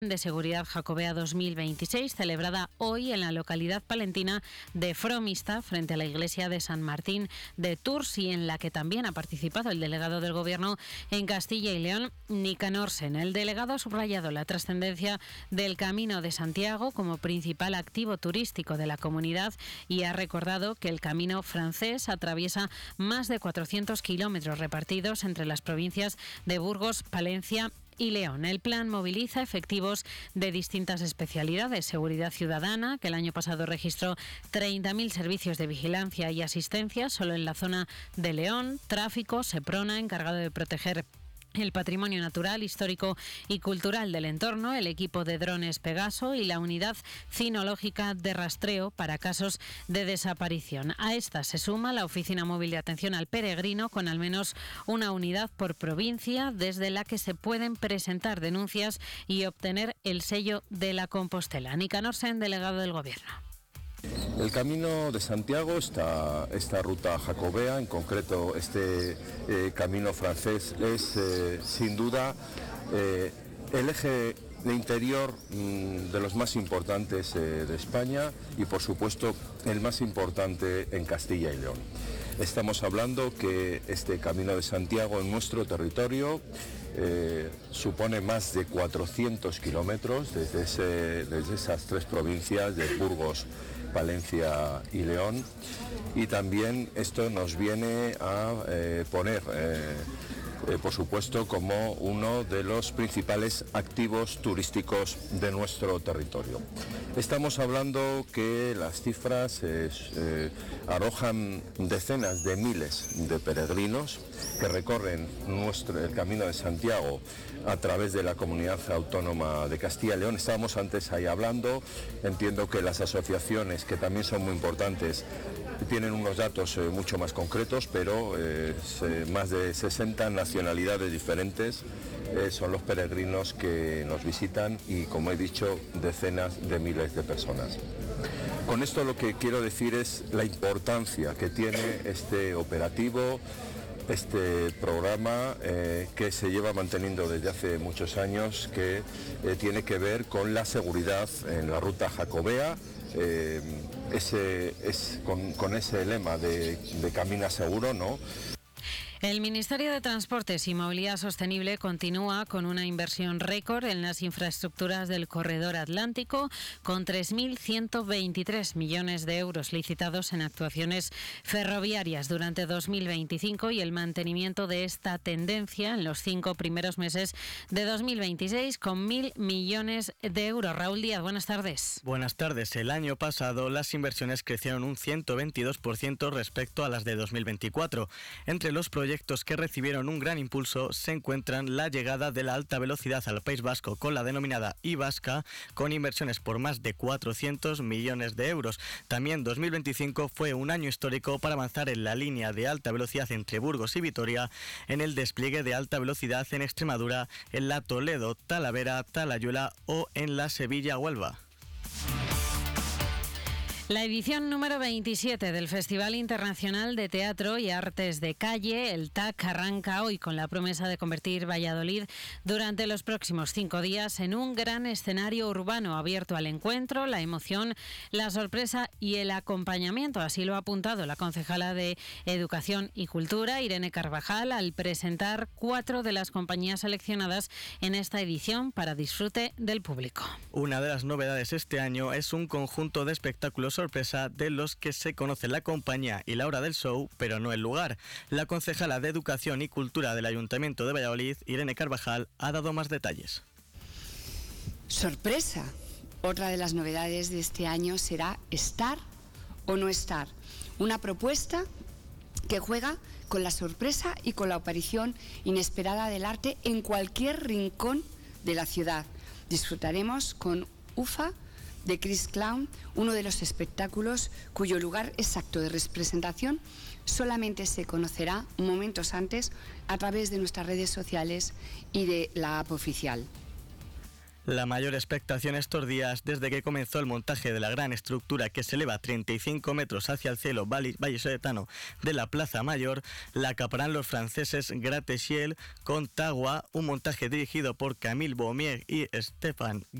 de Seguridad Jacobea 2026, celebrada hoy en la localidad palentina de Fromista, frente a la iglesia de San Martín de Tours, y en la que también ha participado el delegado del Gobierno en Castilla y León, Nicanor Sen. El delegado ha subrayado la trascendencia del Camino de Santiago como principal activo turístico de la comunidad y ha recordado que el camino francés atraviesa más de 400 kilómetros repartidos entre las provincias de Burgos, Palencia y León. El plan moviliza efectivos de distintas especialidades: seguridad ciudadana, que el año pasado registró 30.000 servicios de vigilancia y asistencia solo en la zona de León; tráfico, Seprona, encargado de proteger el patrimonio natural, histórico y cultural del entorno; el equipo de drones Pegaso y la unidad cinológica de rastreo para casos de desaparición. A esta se suma la Oficina Móvil de Atención al Peregrino, con al menos una unidad por provincia, desde la que se pueden presentar denuncias y obtener el sello de la Compostela. Nicanor Sen, delegado del Gobierno. El Camino de Santiago, esta ruta jacobea, en concreto este camino francés, es sin duda el eje de interior de los más importantes de España y, por supuesto, el más importante en Castilla y León. Estamos hablando que este Camino de Santiago en nuestro territorio supone más de 400 kilómetros desde esas tres provincias de Burgos, Palencia y León, y también esto nos viene a poner por supuesto, como uno de los principales activos turísticos de nuestro territorio. Estamos hablando que las cifras arrojan decenas de miles de peregrinos que recorren el Camino de Santiago a través de la Comunidad Autónoma de Castilla y León. Estábamos antes ahí hablando, entiendo que las asociaciones, que también son muy importantes, tienen unos datos mucho más concretos, pero más de 60 nacionalidades diferentes son los peregrinos que nos visitan y, como he dicho, decenas de miles de personas. Con esto lo que quiero decir es la importancia que tiene este operativo, este programa que se lleva manteniendo desde hace muchos años, que tiene que ver con la seguridad en la ruta jacobea. Con ese lema de camina seguro, ¿no? El Ministerio de Transportes y Movilidad Sostenible continúa con una inversión récord en las infraestructuras del Corredor Atlántico, con 3.123 millones de euros licitados en actuaciones ferroviarias durante 2025 y el mantenimiento de esta tendencia en los 5 primeros meses de 2026 con 1.000 millones de euros. Raúl Díaz, buenas tardes. Buenas tardes. El año pasado las inversiones crecieron un 122% respecto a las de 2024. Entre los proyectos que recibieron un gran impulso se encuentran la llegada de la alta velocidad al País Vasco con la denominada Y-Vasca, con inversiones por más de 400 millones de euros. También 2025 fue un año histórico para avanzar en la línea de alta velocidad entre Burgos y Vitoria, en el despliegue de alta velocidad en Extremadura, en la Toledo, Talavera, Talayuela o en la Sevilla-Huelva. La edición número 27 del Festival Internacional de Teatro y Artes de Calle, el TAC, arranca hoy con la promesa de convertir Valladolid durante los próximos 5 días en un gran escenario urbano abierto al encuentro, la emoción, la sorpresa y el acompañamiento. Así lo ha apuntado la concejala de Educación y Cultura, Irene Carvajal, al presentar 4 de las compañías seleccionadas en esta edición para disfrute del público. Una de las novedades este año es un conjunto de espectáculos sorpresa de los que se conoce la compañía y la hora del show, pero no el lugar. La concejala de Educación y Cultura del Ayuntamiento de Valladolid, Irene Carvajal, ha dado más detalles. Sorpresa. Otra de las novedades de este año será Estar o No Estar. Una propuesta que juega con la sorpresa y con la aparición inesperada del arte en cualquier rincón de la ciudad. Disfrutaremos con UFA de Chris Clown, uno de los espectáculos cuyo lugar exacto de representación solamente se conocerá momentos antes a través de nuestras redes sociales y de la app oficial. La mayor expectación estos días, desde que comenzó el montaje de la gran estructura que se eleva 35 metros hacia el cielo vallisoletano de la Plaza Mayor, la acaparan los franceses Gratte-Ciel con Tagua, un montaje dirigido por Camille Baumier y Stéphane Guy.